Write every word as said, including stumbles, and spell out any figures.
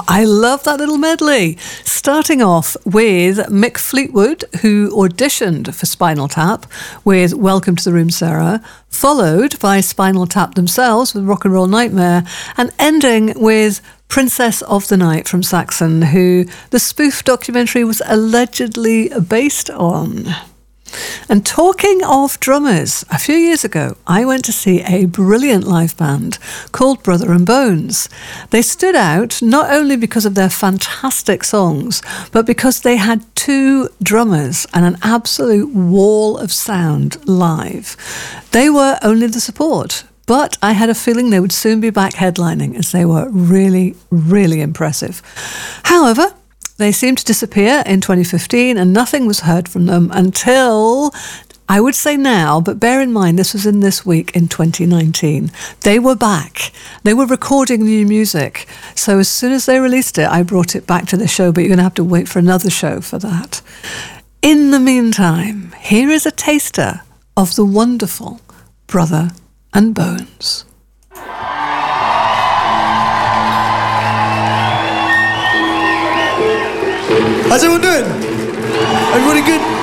I love that little medley. Starting off with Mick Fleetwood, who auditioned for Spinal Tap with Welcome to the Room, Sarah, followed by Spinal Tap themselves with Rock and Roll Nightmare, and ending with Princess of the Night from Saxon, who the spoof documentary was allegedly based on. And talking of drummers, a few years ago, I went to see a brilliant live band called Brother and Bones. They stood out not only because of their fantastic songs, but because they had two drummers and an absolute wall of sound live. They were only the support, but I had a feeling they would soon be back headlining, as they were really, really impressive. However, they seemed to disappear in twenty fifteen, and nothing was heard from them until, I would say now, but bear in mind this was in this week in twenty nineteen. They were back. They were recording new music. So as soon as they released it, I brought it back to the show, but you're going to have to wait for another show for that. In the meantime, here is a taster of the wonderful Brother and Bones. How's everyone doing? Everybody good?